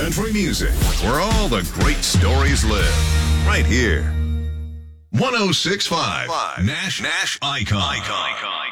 Country music, where all the great stories live. Right here. 106.5 Nash Icon.